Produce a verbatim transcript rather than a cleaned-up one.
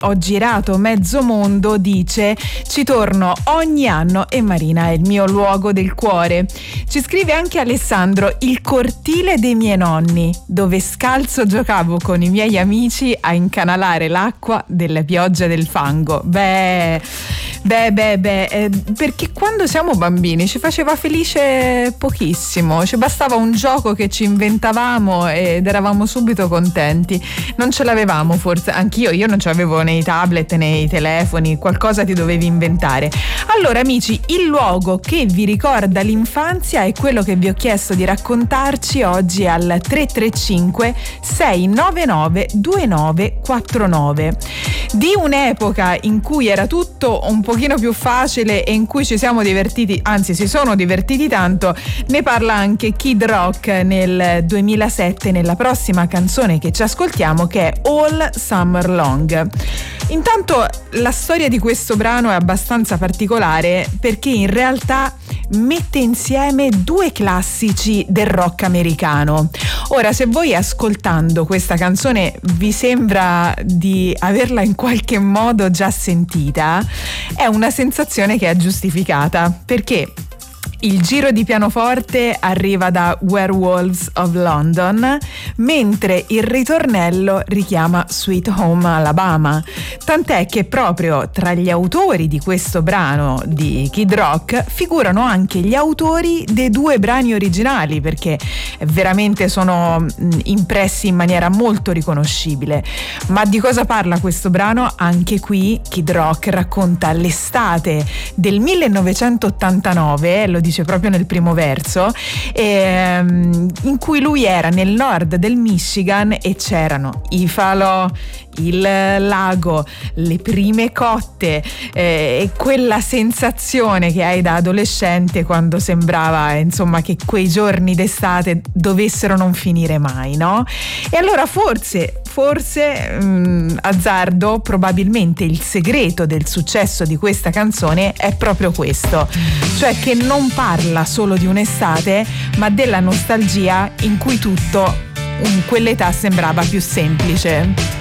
ho girato mezzo mondo, dice: ci torno ogni anno e Marina è il mio luogo del cuore. Ci scrive anche Alessandro: il cortile dei miei nonni, dove scalzo giocavo con i miei amici a incanalare l'acqua della pioggia e del fango. Beh, beh, beh, beh, eh, perché quando siamo bambini ci faceva felice pochissimo, ci bastava un gioco che ci inventavamo ed eravamo subito contenti. Non ce l'avevamo forse, anch'io, io non ce l'avevo nei tablet, nei telefoni, qualcosa ti dovevi inventare. Allora amici, il luogo che vi ricorda l'infanzia è quello che vi ho chiesto di raccontarci oggi al tre tre cinque sei nove nove due nove quattro nove. Di un'epoca in cui era tutto un pochino più facile e in cui ci siamo divertiti, anzi si sono divertiti tanto, ne parla anche Kid Rock nel duemilasette nella prossima canzone che ci ascoltiamo, che è All Summer Long. Intanto la storia di questo brano è abbastanza particolare perché in realtà mette insieme due classici del rock americano. Ora, se voi ascoltando questa canzone vi sembra di averla in qualche modo già sentita, è una sensazione che è giustificata, perché il giro di pianoforte arriva da Werewolves of London, mentre il ritornello richiama Sweet Home Alabama. Tant'è che proprio tra gli autori di questo brano di Kid Rock figurano anche gli autori dei due brani originali, perché veramente sono impressi in maniera molto riconoscibile. Ma di cosa parla questo brano? Anche qui Kid Rock racconta l'estate del millenovecentottantanove, lo dice proprio nel primo verso, ehm, in cui lui era nel nord del Michigan e c'erano i falò, il lago, le prime cotte, eh, e quella sensazione che hai da adolescente quando sembrava insomma che quei giorni d'estate dovessero non finire mai, no? E allora forse forse mh, azzardo, probabilmente il segreto del successo di questa canzone è proprio questo, cioè che non parla solo di un'estate ma della nostalgia in cui tutto in quell'età sembrava più semplice.